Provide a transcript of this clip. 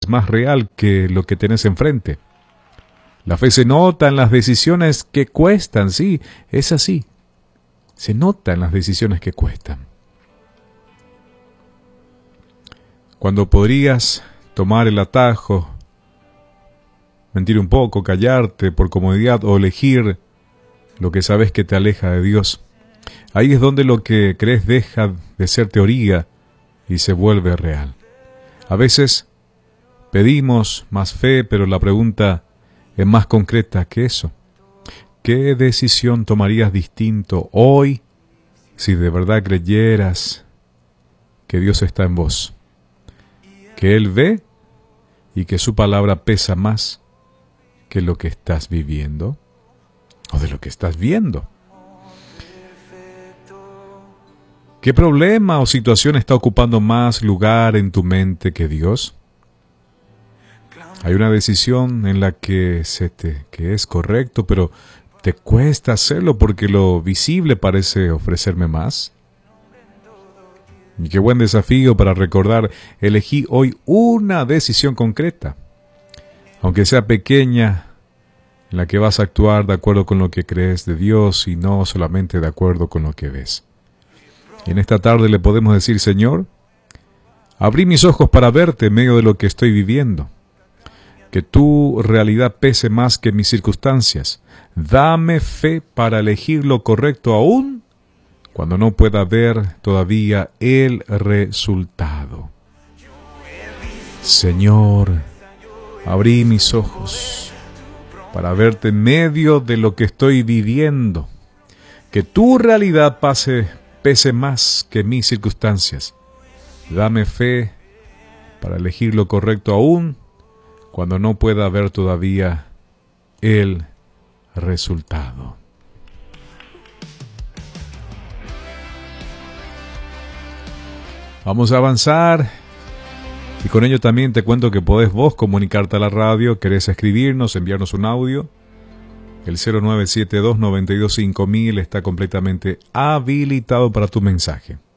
más real que lo que tenés enfrente. La fe se nota en las decisiones que cuestan, sí, es así. Se nota en las decisiones que cuestan. Cuando podrías tomar el atajo, mentir un poco, callarte por comodidad o elegir lo que sabes que te aleja de Dios. Ahí es donde lo que crees deja de ser teoría y se vuelve real. A veces pedimos más fe, pero la pregunta es más concreta que eso. ¿Qué decisión tomarías distinto hoy si de verdad creyeras que Dios está en vos? Que Él ve y que su palabra pesa más que lo que estás viviendo o de lo que estás viendo. ¿Qué problema o situación está ocupando más lugar en tu mente que Dios? Hay una decisión en la que es correcto, pero te cuesta hacerlo porque lo visible parece ofrecerme más. Y qué buen desafío para recordar, elegí hoy una decisión concreta, aunque sea pequeña, en la que vas a actuar de acuerdo con lo que crees de Dios y no solamente de acuerdo con lo que ves. Y en esta tarde le podemos decir, Señor, abrí mis ojos para verte en medio de lo que estoy viviendo. Que tu realidad pese más que mis circunstancias. Dame fe para elegir lo correcto aún cuando no pueda ver todavía el resultado. Señor, abrí mis ojos para verte en medio de lo que estoy viviendo. Que tu realidad pese más que mis circunstancias. Dame fe para elegir lo correcto aún cuando no pueda ver todavía el resultado. Vamos a avanzar y con ello también te cuento que podés vos comunicarte a la radio, querés escribirnos, enviarnos un audio. El 0972-925000 está completamente habilitado para tu mensaje.